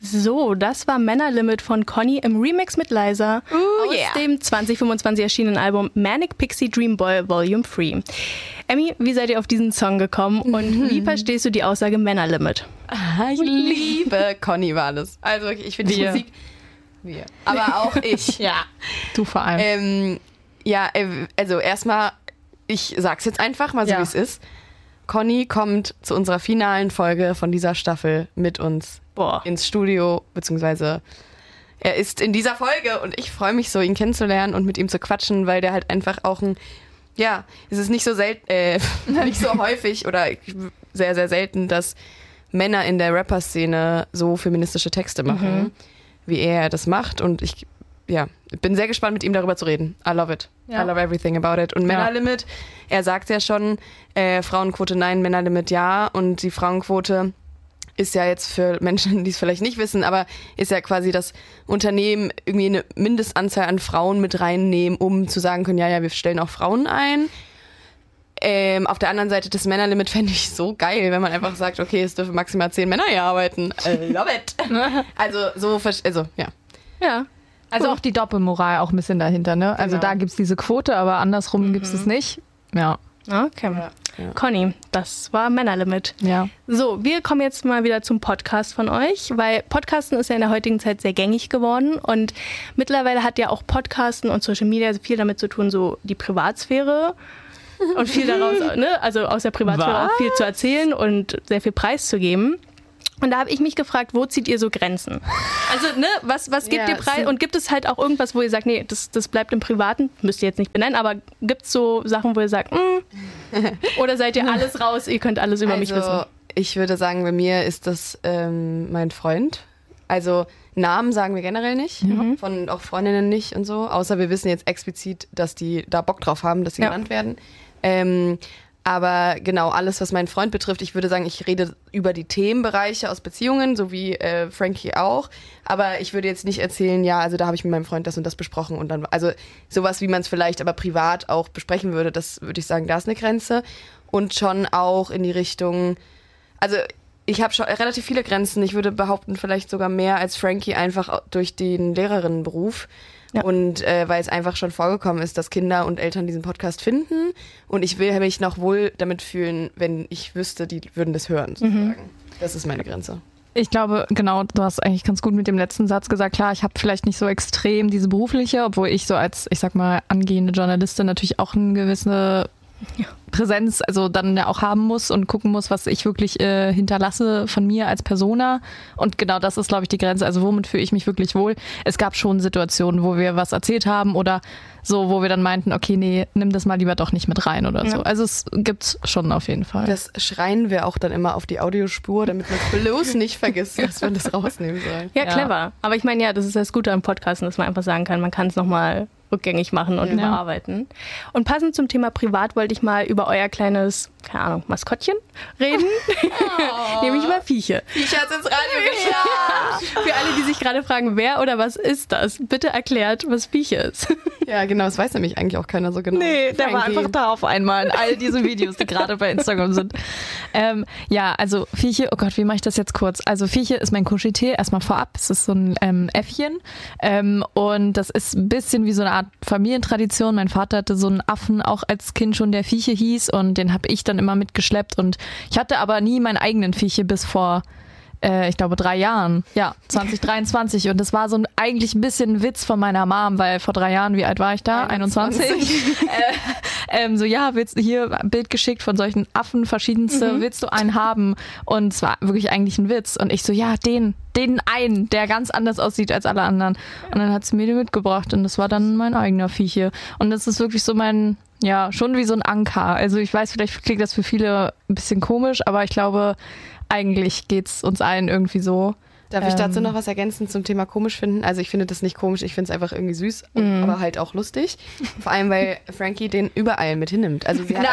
So, das war Männerlimit von Conny im Remix mit Liza aus dem 2025 erschienenen Album Manic Pixie Dream Boy Volume 3. Emmy, wie seid ihr auf diesen Song gekommen und wie verstehst du die Aussage Männerlimit? Ich liebe Conny war das. Also ich finde die Musik... Wir. Aber auch ich. Ja, du vor allem. Also erstmal, ich sag's jetzt einfach mal so, wie es ist. Conny kommt zu unserer finalen Folge von dieser Staffel mit uns ins Studio, beziehungsweise er ist in dieser Folge und ich freue mich so, ihn kennenzulernen und mit ihm zu quatschen, weil der halt einfach auch es ist nicht so nicht so häufig oder sehr, sehr selten, dass Männer in der Rapper-Szene so feministische Texte machen, wie er das macht und ich bin sehr gespannt, mit ihm darüber zu reden. I love it. I love everything about it. Und Männerlimit, er sagt ja schon, Frauenquote nein, Männerlimit ja. Und die Frauenquote ist ja jetzt für Menschen, die es vielleicht nicht wissen, aber ist ja quasi das Unternehmen irgendwie eine Mindestanzahl an Frauen mit reinnehmen, um zu sagen können, wir stellen auch Frauen ein. Auf der anderen Seite das Männerlimit fände ich so geil, wenn man einfach sagt, okay, es dürfen maximal 10 Männer hier arbeiten. I love it. Ja. Also auch die Doppelmoral auch ein bisschen dahinter, ne? Also da gibt es diese Quote, aber andersrum gibt es nicht. Ja. Okay. Ja. Conny, das war Männerlimit. Ja. So, wir kommen jetzt mal wieder zum Podcast von euch, weil Podcasten ist ja in der heutigen Zeit sehr gängig geworden und mittlerweile hat ja auch Podcasten und Social Media viel damit zu tun, so die Privatsphäre und viel daraus, ne? Also aus der Privatsphäre auch viel zu erzählen und sehr viel preiszugeben. Und da habe ich mich gefragt, wo zieht ihr so Grenzen? Also, ne, was gibt ihr preis? Und gibt es halt auch irgendwas, wo ihr sagt, nee, das bleibt im Privaten? Müsst ihr jetzt nicht benennen, aber gibt es so Sachen, wo ihr sagt, oder seid ihr alles raus, ihr könnt alles über mich wissen? Ich würde sagen, bei mir ist das mein Freund. Also Namen sagen wir generell nicht, von auch Freundinnen nicht und so, außer wir wissen jetzt explizit, dass die da Bock drauf haben, dass sie genannt werden. Aber genau, alles, was meinen Freund betrifft, ich würde sagen, ich rede über die Themenbereiche aus Beziehungen, so wie Frankie auch. Aber ich würde jetzt nicht erzählen, also da habe ich mit meinem Freund das und das besprochen. Und dann, also sowas, wie man es vielleicht aber privat auch besprechen würde, das würde ich sagen, da ist eine Grenze. Und schon auch in die Richtung, also ich habe schon relativ viele Grenzen. Ich würde behaupten, vielleicht sogar mehr als Frankie, einfach durch den Lehrerinnenberuf. Ja. Und weil es einfach schon vorgekommen ist, dass Kinder und Eltern diesen Podcast finden. Und ich will mich noch wohl damit fühlen, wenn ich wüsste, die würden das hören, sozusagen. Das ist meine Grenze. Ich glaube, genau, du hast eigentlich ganz gut mit dem letzten Satz gesagt, klar, ich habe vielleicht nicht so extrem diese berufliche, obwohl ich so als, ich sag mal, angehende Journalistin natürlich auch eine gewisse Präsenz also dann ja auch haben muss und gucken muss, was ich wirklich hinterlasse von mir als Persona. Und genau das ist, glaube ich, die Grenze. Also womit fühle ich mich wirklich wohl? Es gab schon Situationen, wo wir was erzählt haben oder so, wo wir dann meinten, okay, nee, nimm das mal lieber doch nicht mit rein oder so. Also es gibt's schon auf jeden Fall. Das schreien wir auch dann immer auf die Audiospur, damit man bloß nicht vergisst, dass wir das rausnehmen sollen. Ja, clever. Aber ich meine, das ist das Gute am Podcasten, dass man einfach sagen kann, man kann es nochmal rückgängig machen und überarbeiten. Und passend zum Thema Privat wollte ich mal über euer kleines, keine Ahnung, Maskottchen reden. Nämlich über Vieche. Vieche hat's ins Radio geschafft. Für alle, die sich gerade fragen, wer oder was ist das? Bitte erklärt, was Vieche ist. Ja, genau, das weiß nämlich eigentlich auch keiner so genau. Nee, der war einfach da auf einmal in all diesen Videos, die gerade bei Instagram sind. Also Vieche, oh Gott, wie mache ich das jetzt kurz? Also Vieche ist mein Kuscheltier, erstmal vorab, es ist so ein Äffchen und das ist ein bisschen wie so eine Art Familientradition. Mein Vater hatte so einen Affen auch als Kind schon, der Vieche hieß und den habe ich dann immer mitgeschleppt und ich hatte aber nie meinen eigenen Vieche bis vor ich glaube 3 Jahren, 2023 und das war so eigentlich ein bisschen ein Witz von meiner Mom, weil vor 3 Jahren, wie alt war ich da? 21. Willst du hier ein Bild geschickt von solchen Affen, verschiedenste, willst du einen haben? Und es war wirklich eigentlich ein Witz und ich so, den einen, der ganz anders aussieht als alle anderen. Und dann hat sie mir den mitgebracht und das war dann mein eigener Vieche. Und das ist wirklich so schon wie so ein Anker. Also ich weiß, vielleicht klingt das für viele ein bisschen komisch, aber ich glaube, eigentlich geht's uns allen irgendwie so. Darf ich dazu noch was ergänzen zum Thema komisch finden? Also ich finde das nicht komisch, ich finde es einfach irgendwie süß, aber halt auch lustig. Vor allem, weil Frankie den überall mit hinnimmt. Also sie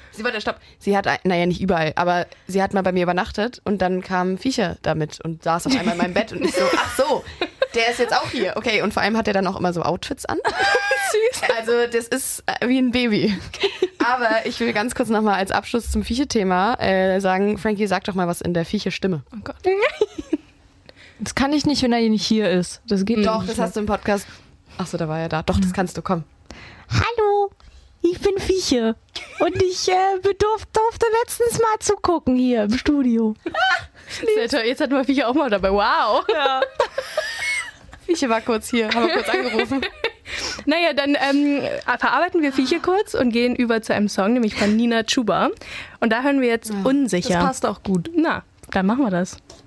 hat nicht überall, aber sie hat mal bei mir übernachtet und dann kamen Viecher damit und saß auf einmal in meinem Bett und ich so, ach so, der ist jetzt auch hier. Okay, und vor allem hat er dann auch immer so Outfits an. Süß. Also das ist wie ein Baby. Aber ich will ganz kurz nochmal als Abschluss zum Vieche-Thema sagen, Frankie, sag doch mal was in der Vieche-Stimme. Oh Gott. Das kann ich nicht, wenn er nicht hier ist. Das geht Doch, nicht. das hast du im Podcast. Achso, da war er da. Doch, das kannst du, komm. Hallo, ich bin Fiche. Und ich durfte letztens mal zugucken hier im Studio. Sehr toll. Jetzt hatten wir Fiche auch mal dabei. Wow. Ja. Fiche war kurz hier, haben wir kurz angerufen. Naja, dann verarbeiten wir Fiche kurz und gehen über zu einem Song, nämlich von Nina Chuba. Und da hören wir jetzt Unsicher. Das passt auch gut. Na, dann machen wir das.